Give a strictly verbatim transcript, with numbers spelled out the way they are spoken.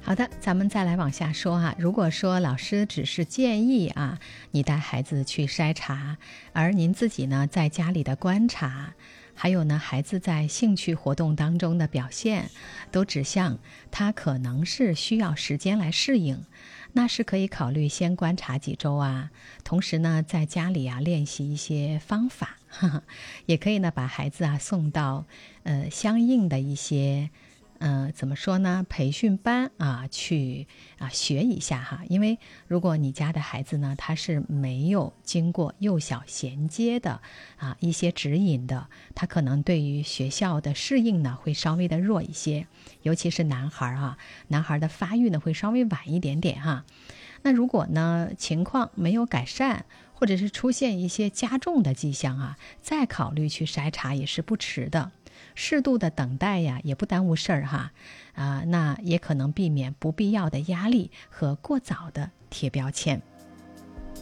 好的，咱们再来往下说啊。如果说老师只是建议啊，你带孩子去筛查，而您自己呢在家里的观察，还有呢孩子在兴趣活动当中的表现，都指向他可能是需要时间来适应，那是可以考虑先观察几周啊，同时呢在家里啊练习一些方法，呵呵也可以呢把孩子啊送到呃相应的一些呃，怎么说呢？培训班啊，去啊学一下哈。因为如果你家的孩子呢，他是没有经过幼小衔接的啊一些指引的，他可能对于学校的适应呢会稍微的弱一些，尤其是男孩啊，男孩的发育呢会稍微晚一点点哈。那如果呢情况没有改善，或者是出现一些加重的迹象啊，再考虑去筛查也是不迟的。适度的等待呀，也不耽误事儿哈，啊，那也可能避免不必要的压力和过早的贴标签。